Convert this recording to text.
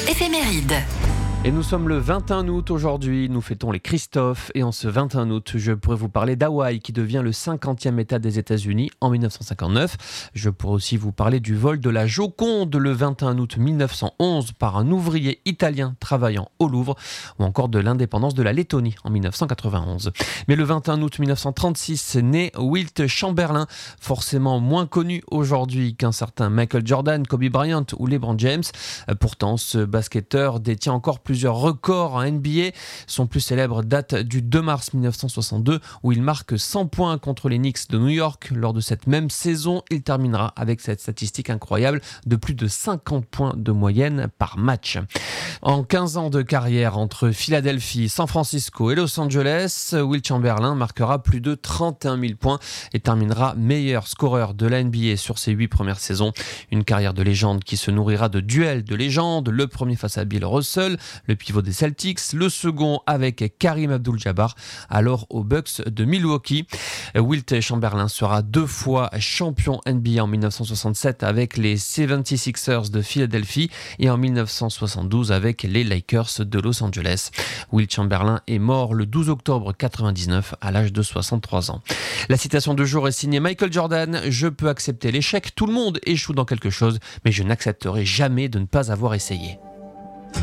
éphéméride. Et nous sommes le 21 août aujourd'hui, nous fêtons les Christophe et en ce 21 août, je pourrais vous parler d'Hawaï qui devient le 50e État des États-Unis en 1959. Je pourrais aussi vous parler du vol de la Joconde le 21 août 1911 par un ouvrier italien travaillant au Louvre ou encore de l'indépendance de la Lettonie en 1991. Mais le 21 août 1936 naît Wilt Chamberlain, forcément moins connu aujourd'hui qu'un certain Michael Jordan, Kobe Bryant ou LeBron James. Pourtant, ce basketteur détient encore plusieurs records en NBA. Son plus célèbre date du 2 mars 1962 où il marque 100 points contre les Knicks de New York. Lors de cette même saison, il terminera avec cette statistique incroyable de plus de 50 points de moyenne par match. En 15 ans de carrière entre Philadelphie, San Francisco et Los Angeles, Wilt Chamberlain marquera plus de 31 000 points et terminera meilleur scoreur de la NBA sur ses 8 premières saisons. Une carrière de légende qui se nourrira de duels de légende, le premier face à Bill Russell, le pivot des Celtics, le second avec Karim Abdul-Jabbar, alors aux Bucks de Milwaukee. Wilt Chamberlain sera 2 fois champion NBA en 1967 avec les 76ers de Philadelphie et en 1972 avec les Lakers de Los Angeles. Wilt Chamberlain est mort le 12 octobre 1999 à l'âge de 63 ans. La citation de jour est signée Michael Jordan. Je peux accepter l'échec, tout le monde échoue dans quelque chose, mais je n'accepterai jamais de ne pas avoir essayé.